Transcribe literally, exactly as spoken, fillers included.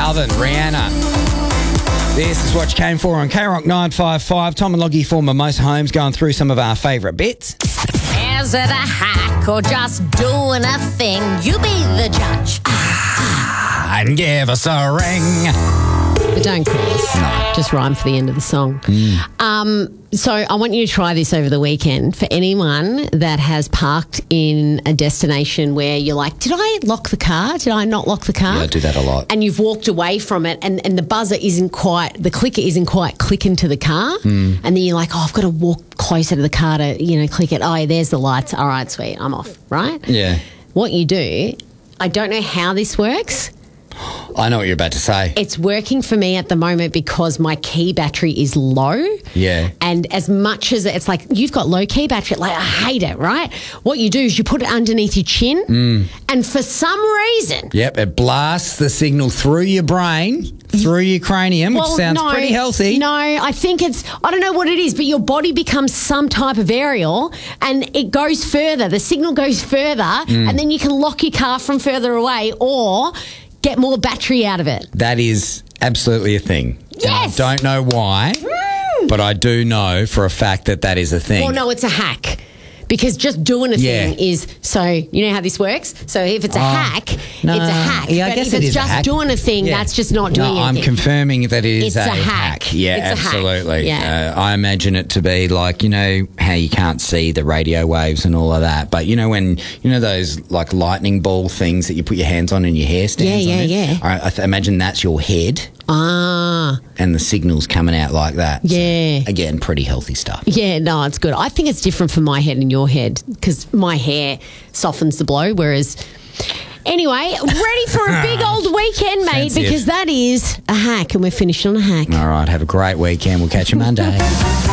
Calvin, Rihanna. This is what you came for on K Rock nine five five. Tom and Loggy for Mimosa Homes going through some of our favourite bits. Is it a hack or just doing a thing? You be the judge. And give us a ring. But don't chorus. No. Just rhyme for the end of the song. Mm. Um, so I want you to try this over the weekend for anyone that has parked in a destination where you're like, did I lock the car? Did I not lock the car? Yeah, I do that a lot. And you've walked away from it and, and the buzzer isn't quite, the clicker isn't quite clicking to the car. Mm. And then you're like, oh, I've got to walk closer to the car to, you know, click it. Oh, there's the lights. All right, sweet. I'm off, right? Yeah. What you do, I don't know how this works. I know what you're about to say. It's working for me at the moment because my key battery is low. Yeah. And as much as it's like, you've got low key battery, like I hate it, right? What you do is you put it underneath your chin Mm. and for some reason... Yep, it blasts the signal through your brain, through your cranium, which Well, sounds no, pretty healthy. No, I think it's, I don't know what it is, but your body becomes some type of aerial and it goes further. The signal goes further Mm. and then you can lock your car from further away or get more battery out of it. That is absolutely a thing. Yes! And I don't know why, Mm. but I do know for a fact that that is a thing. Well, no, it's a hack. Because just doing a Yeah. thing is, so you know how this works? So if it's a Oh, hack, no, it's a hack. yeah, I but guess if it it's is a just hack. doing a thing, Yeah. that's just not doing no, I'm anything. confirming that it is It's a, a hack. Yeah, It's a hack. absolutely. Yeah. Uh, I imagine it to be like, you know, how you can't see the radio waves and all of that. But, you know, when, you know, those like lightning ball things that you put your hands on and your hair stands Yeah, on yeah, it? yeah. I, I th- imagine that's your head Ah, and the signal's coming out like that. yeah. So, again, pretty healthy stuff. Yeah, no, it's good. I think it's different for my head and your head because my hair softens the blow, whereas... Anyway, ready for a big old weekend, mate, Fancy it. because that is a hack and we're finished on a hack. All right, have a great weekend. We'll catch you Monday.